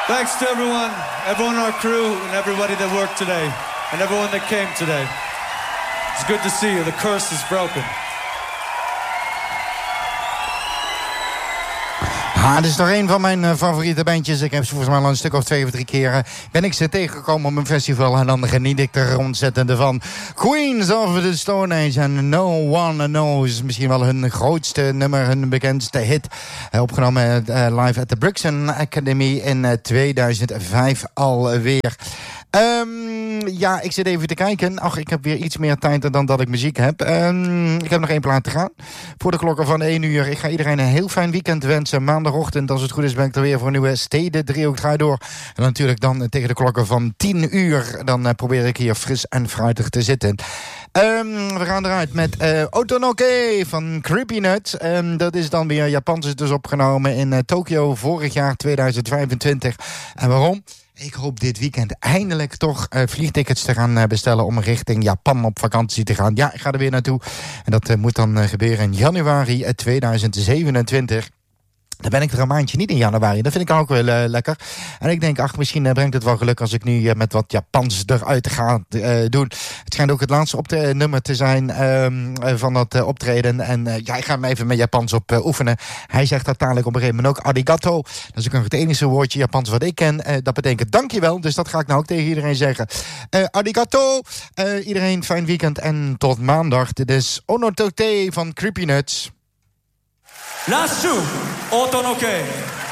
Thanks to everyone on our crew and everybody that worked today and everyone that came today. It's good to see you. The curse is broken. Het is nog een van mijn favoriete bandjes. Ik heb ze volgens mij al een stuk of 2 of 3 keer ben ik ze tegengekomen op een festival. En dan geniet ik er ontzettend van. Queens of the Stone Age en No One Knows. Misschien wel hun grootste nummer, hun bekendste hit. Opgenomen live at the Brixton Academy in 2005 alweer. Ja, ik zit even te kijken. Ach, ik heb weer iets meer tijd dan dat ik muziek heb. Ik heb nog 1 plaat te gaan. Voor de klokken van 1 uur. Ik ga iedereen een heel fijn weekend wensen. Maandagochtend, als het goed is, ben ik er weer voor een nieuwe Steden Driehoek Draai Door. En natuurlijk dan tegen de klokken van 10 uur. Dan probeer ik hier fris en fruitig te zitten. We gaan eruit met Otonoke van Creepy Nuts. Dat is dan weer Japans, dus opgenomen in Tokio vorig jaar 2025. En waarom? Ik hoop dit weekend eindelijk toch vliegtickets te gaan bestellen om richting Japan op vakantie te gaan. Ja, ik ga er weer naartoe. En dat moet dan gebeuren in januari 2027. Dan ben ik er een maandje niet in januari. Dat vind ik ook wel lekker. En ik denk, ach, misschien brengt het wel geluk als ik nu met wat Japans eruit ga doen. Het schijnt ook het laatste nummer te zijn van dat optreden. En ja, ik ga hem even met Japans op oefenen. Hij zegt uiteindelijk op een gegeven moment ook arigato. Dat is ook het enige woordje Japans wat ik ken. Dat betekent dankjewel. Dus dat ga ik nou ook tegen iedereen zeggen. Arigato. Iedereen fijn weekend en tot maandag. Dit is Onotote van Creepy Nuts. ラッシュ音の系